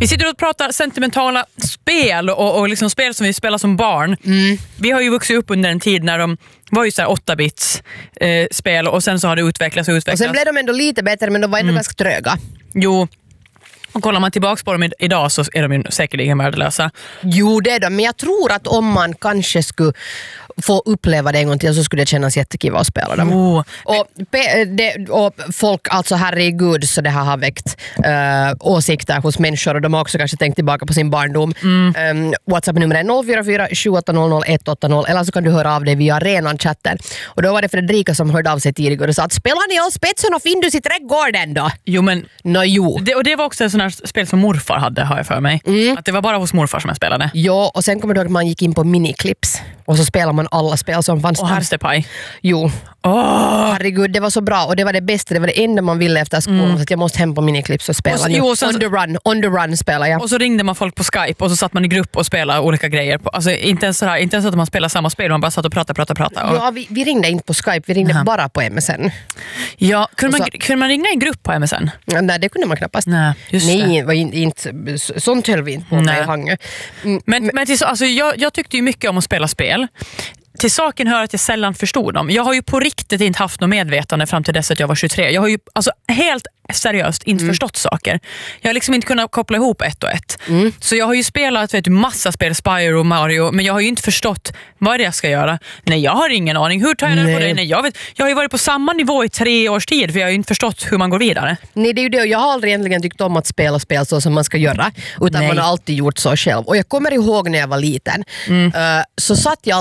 Vi sitter och pratar sentimentala spel och liksom spel som vi spelar som barn. Vi har ju vuxit upp under en tid när de var ju så här 8-bits spel och sen så har det utvecklats. Och sen blev de ändå lite bättre, men de var ändå ganska tröga. Jo, och kollar man tillbaka på dem idag så är de ju säkerligen värdelösa. Jo, det är de, men jag tror att om man kanske skulle få uppleva det en gång till så skulle det kännas jättekul att spela dem. Och folk, alltså herregud, så det här har väckt åsikter hos människor och de har också kanske tänkt tillbaka på sin barndom. WhatsApp-nummer är 044-780-180 eller så kan du höra av dig via arenan-chatten. Och då var det Fredrika som hörde av sig tidigare och sa att spelar ni all spetsen och Findus i trädgården då? Jo, men jo. Och det var också en sån här spel som morfar hade, har jag för mig. Att det var bara hos morfar som jag spelade. Ja, och sen kommer du ihåg att man gick in på miniclips och så spelar man alla spel som fanns där. Hamsterpaj. Jo. Herregud, det var så bra och det var det bästa, det var det enda man ville efter skolan så att jag måste hem på miniclips och spela. On the run spelar jag. Och så ringde man folk på Skype och så satt man i grupp och spelade olika grejer. Alltså inte ens att man spelade samma spel, man bara satt och pratade. Ja, vi ringde inte på Skype, vi ringde bara på MSN. Ja, kunde man ringa i grupp på MSN? Nej, det kunde man knappast. Nej, just det. Var inte, sånt höll vi inte på med Hange. Men alltså, jag tyckte ju mycket om att spela spel. Till saken hör att jag sällan förstod dem. Jag har ju på riktigt inte haft något medvetande fram till dess att jag var 23. Jag har ju alltså helt seriöst inte förstått saker. Jag har liksom inte kunnat koppla ihop ett och ett. Så jag har ju spelat massa spel, Spyro och Mario, men jag har ju inte förstått vad det jag ska göra. Nej, jag har ingen aning. Hur tar jag det på det? Nej, jag har ju varit på samma nivå i 3 års tid för jag har ju inte förstått hur man går vidare. Nej, det är ju det. Jag har aldrig egentligen tyckt om att spela spel så som man ska göra, utan man har alltid gjort så själv. Och jag kommer ihåg när jag var liten så satt jag